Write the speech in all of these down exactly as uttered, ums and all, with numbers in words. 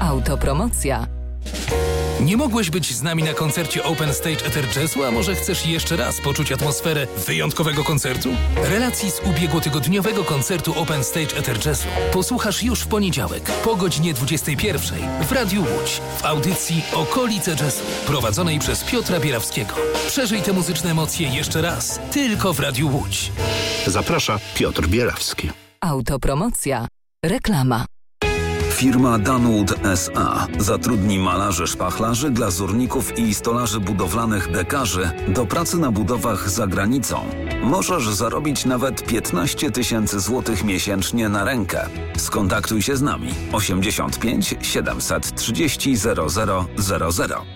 Autopromocja. Nie mogłeś być z nami na koncercie Open Stage Ether Jazzu, a może chcesz jeszcze raz poczuć atmosferę wyjątkowego koncertu? Relacji z ubiegłotygodniowego koncertu Open Stage Ether Jazzu posłuchasz już w poniedziałek po godzinie dwudziestej pierwszej w Radiu Łódź w audycji Okolice Jazzu prowadzonej przez Piotra Bierawskiego. Przeżyj te muzyczne emocje jeszcze raz, tylko w Radiu Łódź. Zaprasza Piotr Bierawski. Autopromocja. Reklama. Firma Danwood S A zatrudni malarzy, szpachlarzy, glazurników i stolarzy budowlanych dekarzy do pracy na budowach za granicą. Możesz zarobić nawet piętnaście tysięcy złotych miesięcznie na rękę. Skontaktuj się z nami. osiemdziesiąt pięć siedemset trzydzieści zero zero zero zero.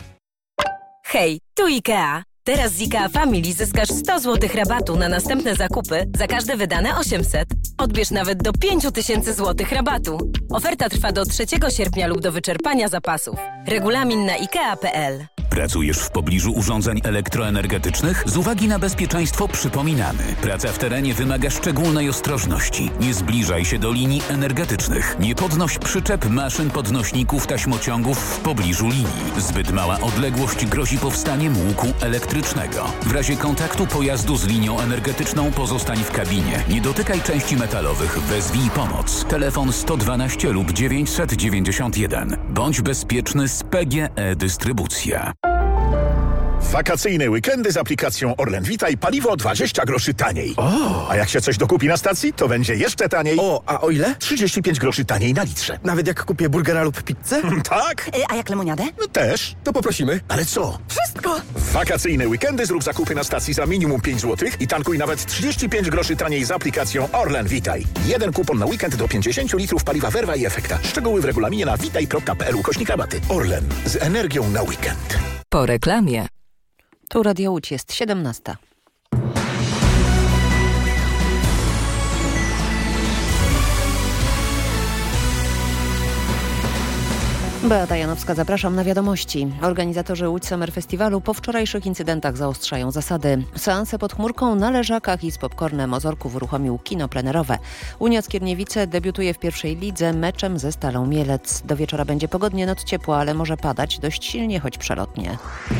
Hej, tu IKEA. Teraz z IKEA Family zyskasz sto złotych rabatu na następne zakupy za każde wydane osiemset. Odbierz nawet do pięć tysięcy złotych rabatu. Oferta trwa do trzeciego sierpnia lub do wyczerpania zapasów. Regulamin na ikea kropka pe el. Pracujesz w pobliżu urządzeń elektroenergetycznych? Z uwagi na bezpieczeństwo przypominamy. Praca w terenie wymaga szczególnej ostrożności. Nie zbliżaj się do linii energetycznych. Nie podnoś przyczep, maszyn, podnośników, taśmociągów w pobliżu linii. Zbyt mała odległość grozi powstaniem łuku elektrycznego. W razie kontaktu pojazdu z linią energetyczną pozostań w kabinie. Nie dotykaj części metalowych. Wezwij pomoc. Telefon sto dwanaście lub dziewięćset dziewięćdziesiąt jeden. Bądź bezpieczny z P G E Dystrybucja. Wakacyjne weekendy z aplikacją Orlen Vitaj paliwo dwadzieścia groszy taniej. O! A jak się coś dokupi na stacji, to będzie jeszcze taniej. O, a o ile? trzydzieści pięć groszy taniej na litrze. Nawet jak kupię burgera lub pizzę? Tak? A jak lemoniadę? No też. To poprosimy. Ale co? Wszystko! W wakacyjne weekendy zrób zakupy na stacji za minimum pięć złotych i tankuj nawet trzydzieści pięć groszy taniej z aplikacją Orlen Vitaj. Jeden kupon na weekend do pięćdziesiąt litrów paliwa Verva i Efekta. Szczegóły w regulaminie na vitaj kropka pe el ukośnik rabaty. Orlen. Z energią na weekend. Po reklamie. Tu Radio Łódź, jest siedemnasta. Beata Janowska, zapraszam na wiadomości. Organizatorzy Łódź Summer Festiwalu po wczorajszych incydentach zaostrzają zasady. Seanse pod chmurką, na leżakach i z popcornem Ozorków uruchomił kino plenerowe. Unia Skierniewice debiutuje w pierwszej lidze meczem ze Stalą Mielec. Do wieczora będzie pogodnie, noc ciepła, ale może padać dość silnie, choć przelotnie.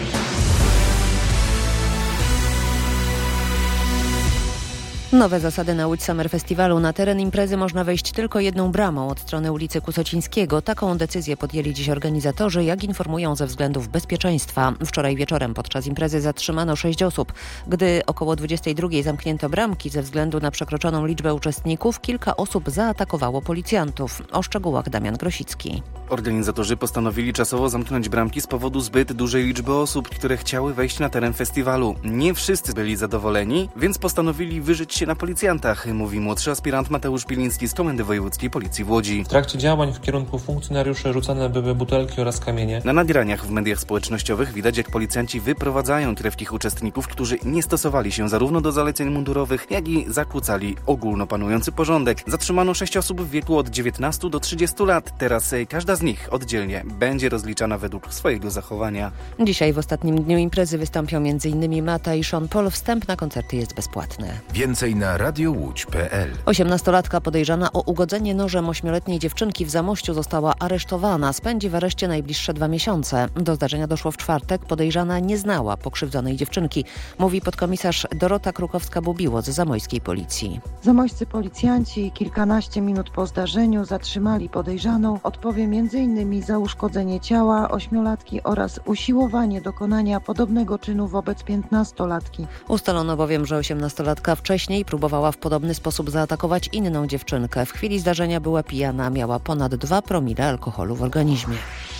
Nowe zasady na Łódź Summer Festiwalu. Na teren imprezy można wejść tylko jedną bramą od strony ulicy Kusocińskiego. Taką decyzję podjęli dziś organizatorzy, jak informują ze względów bezpieczeństwa. Wczoraj wieczorem podczas imprezy zatrzymano sześć osób. Gdy około dwudziestej drugiej zamknięto bramki ze względu na przekroczoną liczbę uczestników, kilka osób zaatakowało policjantów. O szczegółach Damian Grosicki. Organizatorzy postanowili czasowo zamknąć bramki z powodu zbyt dużej liczby osób, które chciały wejść na teren festiwalu. Nie wszyscy byli zadowoleni, więc postanowili wyżyć się na policjantach, mówi młodszy aspirant Mateusz Piliński z Komendy Wojewódzkiej Policji w Łodzi. W trakcie działań w kierunku funkcjonariuszy rzucane były butelki oraz kamienie. Na nagraniach w mediach społecznościowych widać, jak policjanci wyprowadzają trefkich uczestników, którzy nie stosowali się zarówno do zaleceń mundurowych, jak i zakłócali ogólnopanujący porządek. Zatrzymano sześć osób w wieku od dziewiętnastu do trzydziestu lat. Teraz każda z nich oddzielnie będzie rozliczana według swojego zachowania. Dzisiaj w ostatnim dniu imprezy wystąpią m.in. Mata i Sean Paul. Wstęp na koncerty jest bezpłatny. Więcej na radiowódź kropka pe el. osiemnastolatka podejrzana o ugodzenie nożem ośmioletniej dziewczynki w Zamościu została aresztowana. Spędzi w areszcie najbliższe dwa miesiące. Do zdarzenia doszło w czwartek. Podejrzana nie znała pokrzywdzonej dziewczynki, mówi podkomisarz Dorota Krukowska-Bubiło z zamojskiej policji. Zamojscy policjanci kilkanaście minut po zdarzeniu zatrzymali podejrzaną. Odpowie m.in. za uszkodzenie ciała ośmiolatki oraz usiłowanie dokonania podobnego czynu wobec piętnastolatki. Ustalono bowiem, że osiemnastolatka wcześniej próbowała w podobny sposób zaatakować inną dziewczynkę. W chwili zdarzenia była pijana, miała ponad dwa promile alkoholu w organizmie.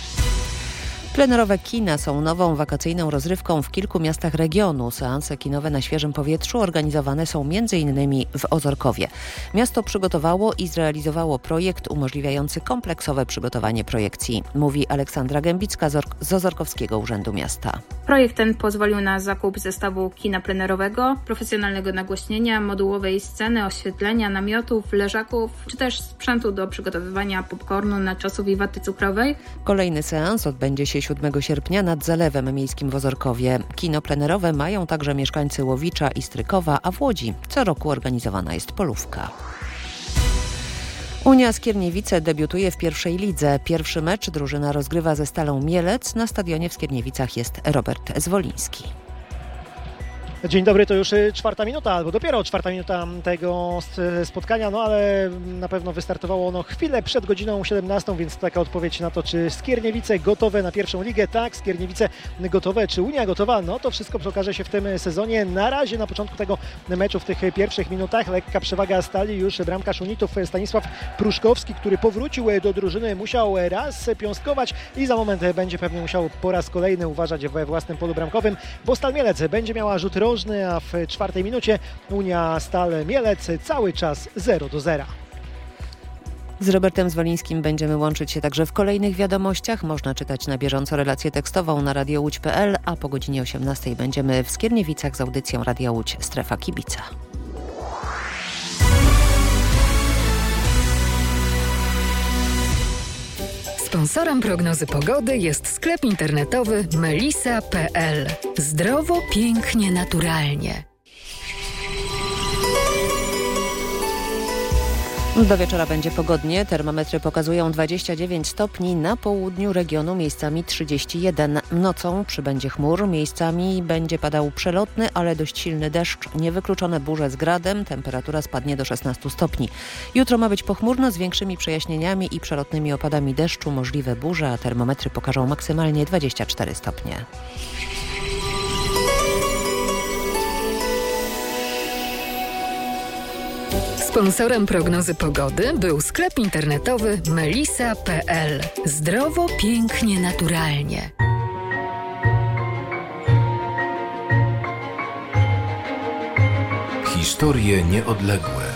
Plenerowe kina są nową wakacyjną rozrywką w kilku miastach regionu. Seanse kinowe na świeżym powietrzu organizowane są między innymi w Ozorkowie. Miasto przygotowało i zrealizowało projekt umożliwiający kompleksowe przygotowanie projekcji, mówi Aleksandra Gębicka z Ozorkowskiego Urzędu Miasta. Projekt ten pozwolił na zakup zestawu kina plenerowego, profesjonalnego nagłośnienia, modułowej sceny, oświetlenia, namiotów, leżaków, czy też sprzętu do przygotowywania popcornu, nachosów i waty cukrowej. Kolejny seans odbędzie się siódmego sierpnia nad Zalewem Miejskim w Ozorkowie. Kino plenerowe mają także mieszkańcy Łowicza i Strykowa, a w Łodzi co roku organizowana jest polówka. Unia Skierniewice debiutuje w pierwszej lidze. Pierwszy mecz drużyna rozgrywa ze Stalą Mielec. Na stadionie w Skierniewicach jest Robert Zwoliński. Dzień dobry, to już czwarta minuta, albo dopiero czwarta minuta tego spotkania, no ale na pewno wystartowało ono chwilę przed godziną siedemnastą, więc taka odpowiedź na to, czy Skierniewice gotowe na pierwszą ligę. Tak, Skierniewice gotowe, czy Unia gotowa, no to wszystko okaże się w tym sezonie. Na razie na początku tego meczu, w tych pierwszych minutach, lekka przewaga Stali, już bramkarz Unitów Stanisław Pruszkowski, który powrócił do drużyny, musiał raz piąstkować i za moment będzie pewnie musiał po raz kolejny uważać we własnym polu bramkowym, bo Stal Mielec będzie miała rzut rożny, a w czwartej minucie Unia Stal Mielec cały czas zero do zera. Z Robertem Zwolińskim będziemy łączyć się także w kolejnych wiadomościach. Można czytać na bieżąco relację tekstową na radio łódź kropka p l, a po godzinie osiemnastej będziemy w Skierniewicach z audycją Radia Łódź Strefa Kibica. Sponsorem prognozy pogody jest sklep internetowy melisa kropka p l. Zdrowo, pięknie, naturalnie. Do wieczora będzie pogodnie. Termometry pokazują dwadzieścia dziewięć stopni, na południu regionu miejscami trzydzieści jeden. Nocą przybędzie chmur, miejscami będzie padał przelotny, ale dość silny deszcz. Niewykluczone burze z gradem, temperatura spadnie do szesnastu stopni. Jutro ma być pochmurno z większymi przejaśnieniami i przelotnymi opadami deszczu, możliwe burze, a termometry pokażą maksymalnie dwadzieścia cztery stopnie. Sponsorem prognozy pogody był sklep internetowy melisa kropka p l. Zdrowo, pięknie, naturalnie. Historie nieodległe.